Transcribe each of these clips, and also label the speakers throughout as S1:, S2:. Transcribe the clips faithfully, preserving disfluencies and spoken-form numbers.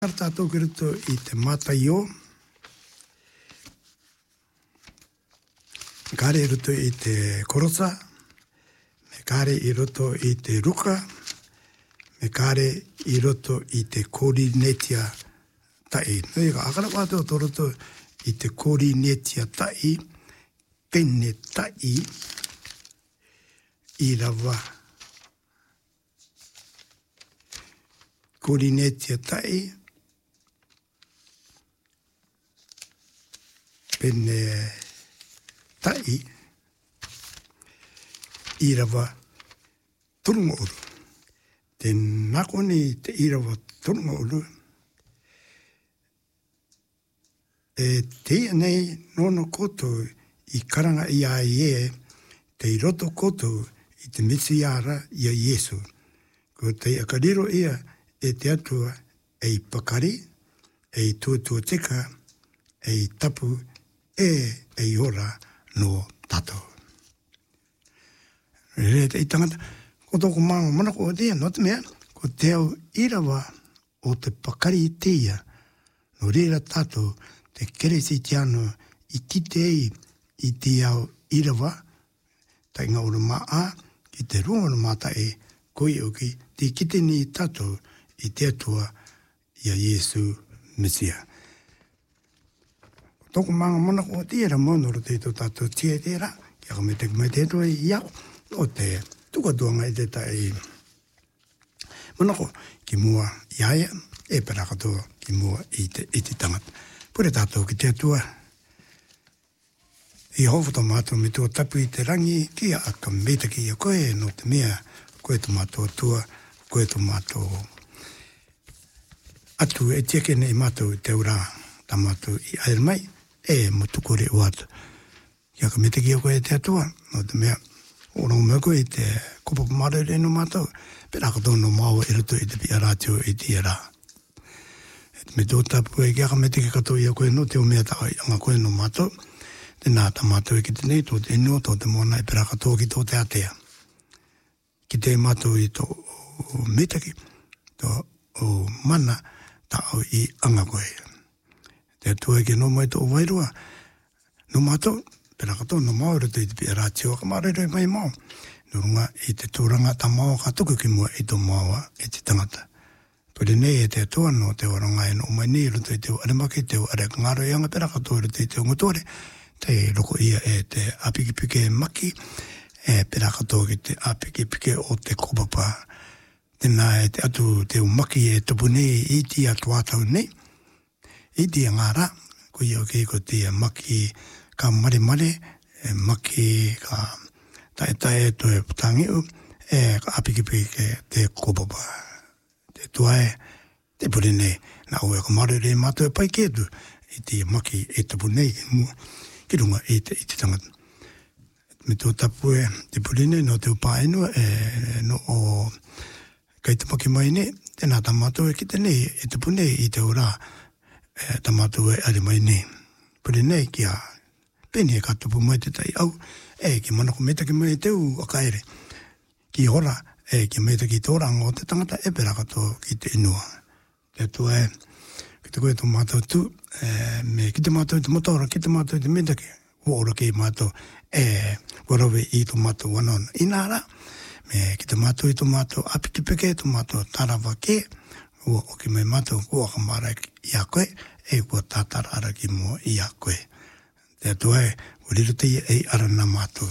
S1: Tātou ki ruto I te mataio. Kāre I ruto I te korosa. Me kāre I ruto I te ruka. Me kāre I ruto I te korinetia tai. Nui ka akara wātua tō ruto I te korinetia tai. Pene tai. I rawa. Korinetia tai. Pene tai. I rawa turunga uru. Te nakoni te I rawa turunga uru. E te nei nono koto I karanga I a ie, te I roto koto I te misiara I a Yesu. Ko te akariro ia e te atua e pakari, e tuatua tika, e tapu, e e ora no tato. Re te I tangata, ko toko mānga mana ko o tia, no te mea, ko te au irawa o te pakari I tia, no rira tato, te keresi tiano I kite ei, I te au irawa, ta inga ora maa, ki te runga no mata e, koi oki, te kite ni tato, I te atua I a Yesu Mesia. Toko manga mana ko te era mono ro te to tato tia te ra, kia ka me te kumai te atua I au, o te tukatua I te tai. Mana ko ki mua I aia, e pera katoa ki mua I te iti tangata. Pure tato ki te atua. I hofoto mātou me tua tapu I te rangi, kia aka meita ki a koe, no te mea, koe tu mātou atua, koe tu mātou atu e tiake nei mātou te ura ta mātou I aere mai, e mo tukore o atu. Kia ka mete ki a koe te atua, no te mea, ora o mea koe I te kopa marere no mātou, pera kato no māua I rato I te pia rātio I te ara. E me tō tapu e kia ka mete ki kato I a koe no te o mea ta ai anga koe no mātou, te nā ta mātou e ki te nei, tō te ino, tō te mona e pera kato ki tō te atea. Ki te mātou I tō metaki, tō o mana, ta au I anga koe. Te atua ke no mai tō wairua, no mātou, pera kato no maura tō I te pia rātio, ka marere mai mau. No runga I te tūranga ta mau ka tuku ki mua I tō maua e te tangata. Pere nei e te atua no te oranga e no mai nei ruto I te o aremaki, te o are ngaro I anga pera kato I ruto I te o ngotore, te roko ia e te apikipike maki, e pera kato ki te apikipike o te kopapa. Tēnā e te atu te umaki e tapu nei I ti atu atau nei. I ti a ngāra, ko i oke ko te maki ka mare mare, e maki ka tae tae to e putangi u, e ka apikipike te kopapa. Te tuae, te pure nei, nā ue ka mare re mātou e pai kētu, I ti maki e tapu nei, ki runga I te, I te tangata. Me tō tapu e, te pure nei, no te upa enu, e no o kei te maki mai ne, tēnā tamātou e ki te nei, e te punei I te ora, e tamātou e are mai ne. Pure nei ki a pene e katupu mai te tai au, e ki manako meta ki mai te u a kaere. Ki hora, e ki meta ki tōranga o te tangata, e pera katoa ki te inua. Te atua e, ki te koe tō mātou tu, e, me ki te mātou te motora, ki te mātou te meta ki, o ora ki mātou, e, warawe I tō mātou wanon. Inara, me ki te mātou I tō mātou apikipike, tō mātou tarawa ke, ua o ki mai mātou kua kamara I a koe, e kua tātara ara ki mua I a koe. Te atua e, uriro te ia e arana mātou.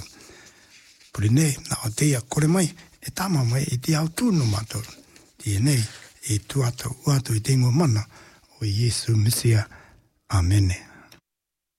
S1: Puri nei, nā o te ia kore mai, e tāma mai I te au tūno mātou. Te nei, e tuatau, uatau I te ingo mana, o Yesu Mesia. Amen.